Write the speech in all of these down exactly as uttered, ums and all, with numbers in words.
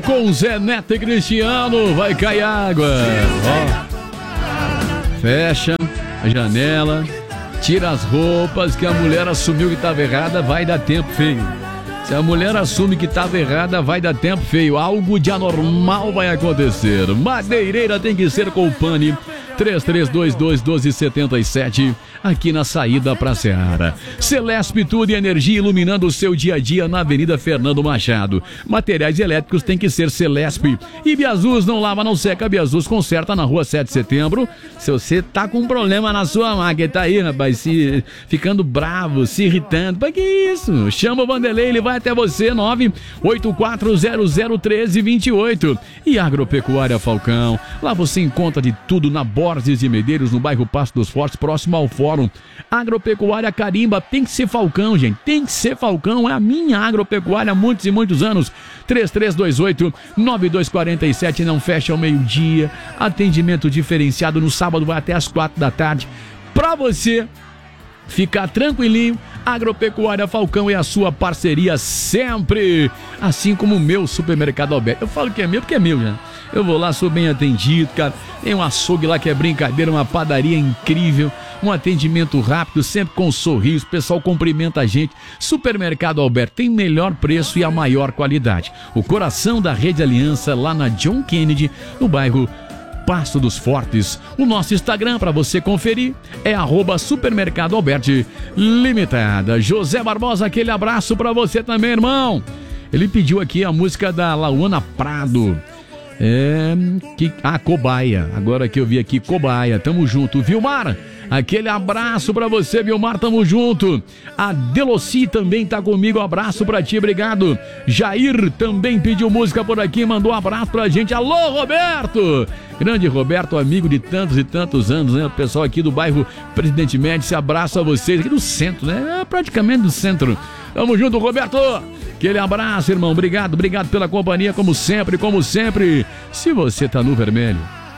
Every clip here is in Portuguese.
com Zé Neto e Cristiano, vai cair água. Ó. Fecha a janela, tira as roupas, que a mulher assumiu que estava errada, vai dar tempo feio. Se a mulher assume que estava errada, vai dar tempo feio. Algo de anormal vai acontecer. Madeireira tem que ser com o Pane. três três dois dois, um dois sete sete, aqui na saída pra Seara. Celesp, tudo e energia iluminando o seu dia a dia na Avenida Fernando Machado. Materiais elétricos tem que ser Celesp. E Biazus, não lava, não seca. Biazus conserta na rua sete de setembro. Se você tá com um problema na sua máquina, tá aí, rapaz, se, ficando bravo, se irritando, pra que isso? Chama o Vanderlei, ele vai até você, nove oito quatro zero zero um três dois oito. E Agropecuária Falcão, lá você encontra de tudo na Borges de Medeiros, no bairro Passo dos Fortes, próximo ao Fórum. Agropecuária Carimba, tem que ser Falcão, gente, tem que ser Falcão, é a minha agropecuária há muitos e muitos anos. Três três dois oito, nove dois quatro sete, não fecha ao meio-dia. Atendimento diferenciado no sábado, vai até as quatro da tarde. Pra você ficar tranquilinho, Agropecuária Falcão é a sua parceria sempre. Assim como o meu Supermercado Alberto. Eu falo que é meu porque é meu, já. Eu vou lá, sou bem atendido, cara. Tem um açougue lá que é brincadeira, uma padaria incrível, um atendimento rápido, sempre com um sorriso, o pessoal cumprimenta a gente. Supermercado Alberto tem melhor preço e a maior qualidade. O coração da Rede Aliança, lá na John Kennedy, no bairro Passo dos Fortes. O nosso Instagram para você conferir é arroba Supermercado Alberti Limitada. José Barbosa, aquele abraço para você também, irmão. Ele pediu aqui a música da Lauana Prado. É, que, ah, Cobaia. Agora que eu vi aqui, Cobaia. Tamo junto. Vilmar, aquele abraço pra você, Vilmar, tamo junto. A Deloci também tá comigo, abraço pra ti, obrigado. Jair também pediu música por aqui, mandou um abraço pra gente. Alô, Roberto! Grande Roberto, amigo de tantos e tantos anos, né? O pessoal aqui do bairro Presidente Médici, abraço a vocês, aqui do centro, né? É praticamente do centro. Tamo junto, Roberto! Aquele abraço, irmão, obrigado, obrigado pela companhia, como sempre, como sempre. Se você tá no vermelho,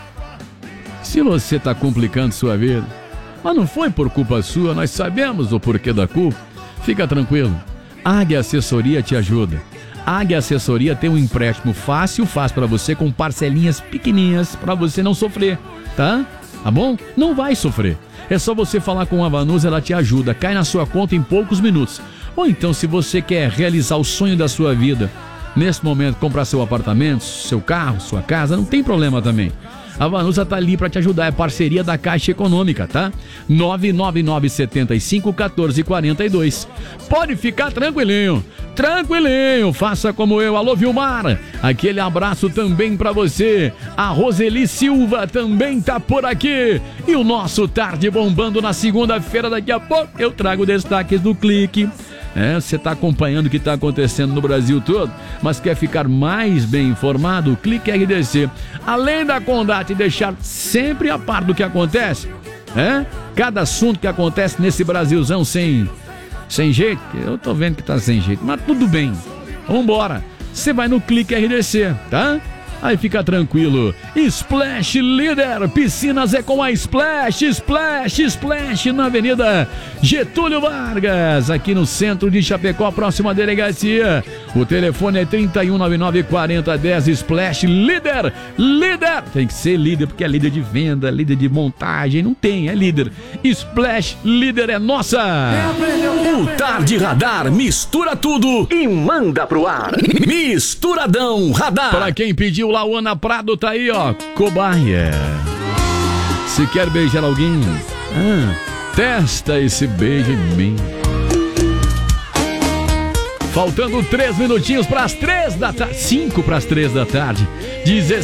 se você tá complicando sua vida, mas não foi por culpa sua, nós sabemos o porquê da culpa, fica tranquilo. Águia Assessoria te ajuda. Águia Assessoria tem um empréstimo fácil, fácil para você, com parcelinhas pequenininhas, para você não sofrer, tá? Tá bom? Não vai sofrer. É só você falar com a Vanusa, ela te ajuda, cai na sua conta em poucos minutos. Ou então, se você quer realizar o sonho da sua vida, nesse momento, comprar seu apartamento, seu carro, sua casa, não tem problema também. A Vanusa tá ali para te ajudar, é parceria da Caixa Econômica, tá? nove nove nove sete cinco um quatro quatro dois. Pode ficar tranquilinho, tranquilinho, faça como eu. Alô, Vilmar, aquele abraço também para você. A Roseli Silva também tá por aqui. E o nosso Tarde Bombando na segunda-feira, daqui a pouco eu trago destaques do Clique. É, você está acompanhando o que está acontecendo no Brasil todo, mas quer ficar mais bem informado? Clique R D C. Além da Condate deixar sempre a par do que acontece, é? Cada assunto que acontece nesse Brasilzão sem, sem jeito, eu tô vendo que tá sem jeito, mas tudo bem. Vambora. Você vai no Clique R D C, tá? Aí fica tranquilo. Splash Líder, piscinas é com a Splash, Splash, Splash na Avenida Getúlio Vargas, aqui no centro de Chapecó, próxima à delegacia. O telefone é trinta e um, noventa e nove, quarenta, dez. Splash Líder, líder, tem que ser líder, porque é líder de venda, líder de montagem, não tem, é líder. Splash Líder é nossa. O Tarde Radar mistura tudo e manda pro ar. Misturadão Radar. Para quem pediu, Lauana Prado tá aí, ó. Cobaia. Se quer beijar alguém, ah, testa esse beijo em mim. Faltando três minutinhos para as três da tarde. Cinco para as três da tarde.